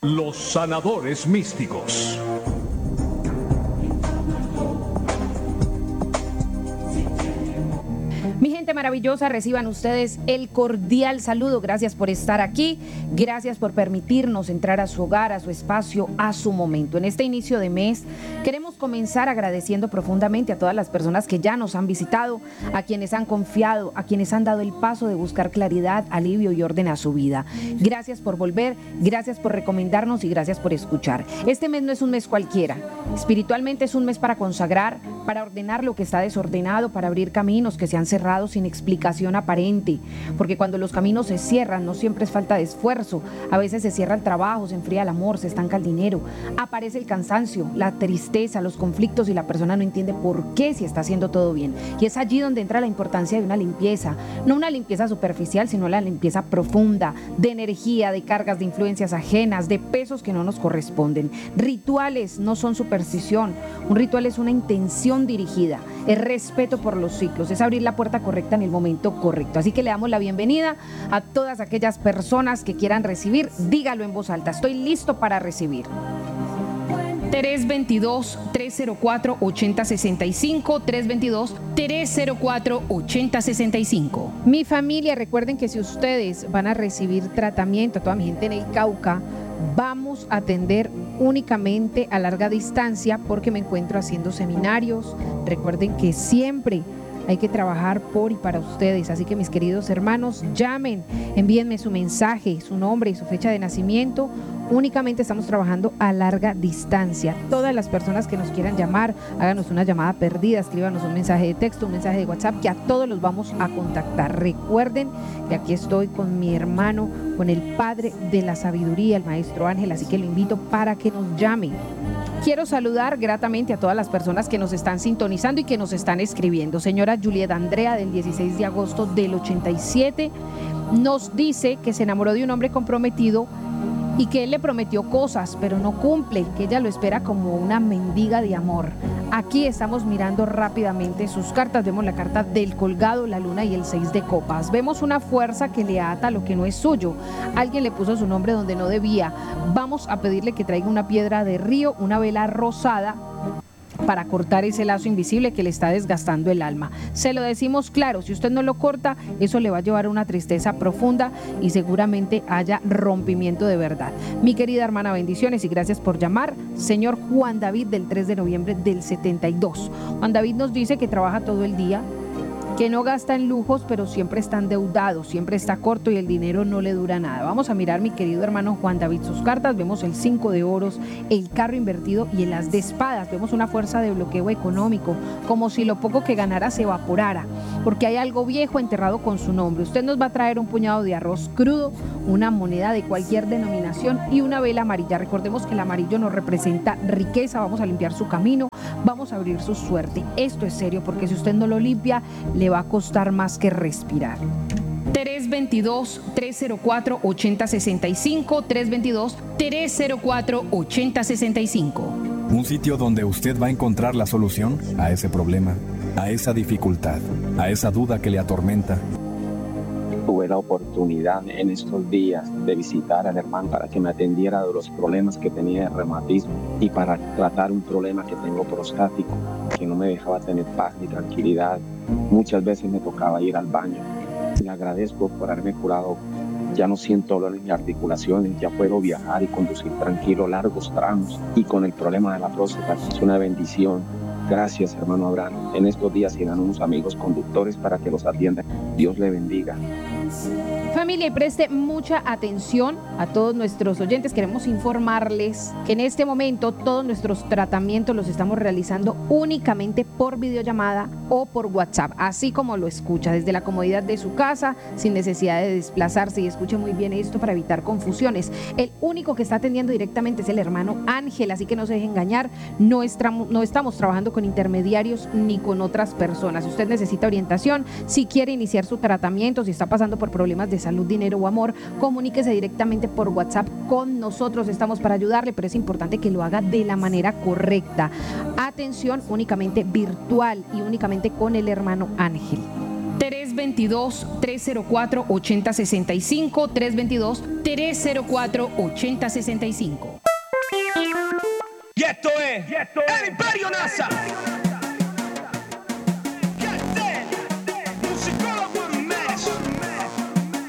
Los sanadores místicos. Mi gente maravillosa, reciban ustedes el cordial saludo. Gracias por estar aquí, gracias por permitirnos entrar a su hogar, a su espacio, a su momento. En este inicio de mes queremos comenzar agradeciendo profundamente a todas las personas que ya nos han visitado, a quienes han confiado, a quienes han dado el paso de buscar claridad, alivio y orden a su vida. Gracias por volver, gracias por recomendarnos y gracias por escuchar. Este mes no es un mes cualquiera. Espiritualmente es un mes para consagrar, para ordenar lo que está desordenado, para abrir caminos que se han cerrado sin explicación aparente, porque cuando los caminos se cierran no siempre es falta de esfuerzo, a veces se cierra el trabajo, se enfría el amor, se estanca el dinero, aparece el cansancio, la tristeza, los conflictos y la persona no entiende por qué si está haciendo todo bien. Y es allí donde entra la importancia de una limpieza, no una limpieza superficial, sino la limpieza profunda, de energía, de cargas, de influencias ajenas, de pesos que no nos corresponden. Rituales no son superstición, un ritual es una intención dirigida, es respeto por los ciclos, es abrir la puerta correcta en el momento correcto. Así que le damos la bienvenida a todas aquellas personas que quieran recibir. Dígalo en voz alta: estoy listo para recibir. 322-304-8065, 322-304-8065. Mi familia, recuerden que si ustedes van a recibir tratamiento, toda mi gente en el Cauca, vamos a atender únicamente a larga distancia porque me encuentro haciendo seminarios. Recuerden que siempre hay que trabajar por y para ustedes, así que mis queridos hermanos, llamen, envíenme su mensaje, su nombre y su fecha de nacimiento. Únicamente estamos trabajando a larga distancia. Todas las personas que nos quieran llamar, háganos una llamada perdida, escríbanos un mensaje de texto, un mensaje de WhatsApp, que a todos los vamos a contactar. Recuerden que aquí estoy con mi hermano, con el Padre de la Sabiduría, el Maestro Ángel, así que lo invito para que nos llame. Quiero saludar gratamente a todas las personas que nos están sintonizando y que nos están escribiendo. Señora Julieta Andrea, del 16 de agosto del 87, nos dice que se enamoró de un hombre comprometido y que él le prometió cosas, pero no cumple, que ella lo espera como una mendiga de amor. Aquí estamos mirando rápidamente sus cartas. Vemos la carta del colgado, la luna y el 6 de copas. Vemos una fuerza que le ata lo que no es suyo. Alguien le puso su nombre donde no debía. Vamos a pedirle que traiga una piedra de río, una vela rosada, para cortar ese lazo invisible que le está desgastando el alma. Se lo decimos claro, si usted no lo corta, eso le va a llevar a una tristeza profunda y seguramente haya rompimiento de verdad. Mi querida hermana, bendiciones y gracias por llamar. Señor Juan David, del 3 de noviembre del 72. Juan David nos dice que trabaja todo el día, que no gasta en lujos, pero siempre está endeudado, siempre está corto y el dinero no le dura nada. Vamos a mirar, mi querido hermano Juan David, sus cartas. Vemos el 5 de oros, el carro invertido y el as de espadas. Vemos una fuerza de bloqueo económico, como si lo poco que ganara se evaporara, porque hay algo viejo enterrado con su nombre. Usted nos va a traer un puñado de arroz crudo, una moneda de cualquier denominación y una vela amarilla. Recordemos que el amarillo nos representa riqueza. Vamos a limpiar su camino, vamos a abrir su suerte. Esto es serio, porque si usted no lo limpia, le va a costar más que respirar. 322-304-8065, 322-304-8065. Un sitio donde usted va a encontrar la solución a ese problema, a esa dificultad, a esa duda que le atormenta. Tuve la oportunidad en estos días de visitar al hermano para que me atendiera de los problemas que tenía de reumatismo y para tratar un problema que tengo prostático, que no me dejaba tener paz ni tranquilidad. Muchas veces me tocaba ir al baño. Le agradezco por haberme curado. Ya no siento dolor en mis articulaciones, ya puedo viajar y conducir tranquilo largos tramos. Y con el problema de la próstata es una bendición. Gracias, hermano Abraham. En estos días irán unos amigos conductores para que los atiendan. Dios le bendiga. Familia, y preste mucha atención a todos nuestros oyentes. Queremos informarles que en este momento todos nuestros tratamientos los estamos realizando únicamente por videollamada o por WhatsApp, así como lo escucha, desde la comodidad de su casa, sin necesidad de desplazarse. Y escuche muy bien esto para evitar confusiones. El único que está atendiendo directamente es el hermano Ángel, así que no se deje engañar. No estamos trabajando con intermediarios ni con otras personas. Si usted necesita orientación, si quiere iniciar su tratamiento, si está pasando por problemas de salud, dinero o amor, comuníquese directamente por WhatsApp con nosotros. Estamos para ayudarle, pero es importante que lo haga de la manera correcta. Atención, únicamente virtual y únicamente con el hermano Ángel. 322-304-8065, 322-304-8065. Y esto es el Imperio NASA.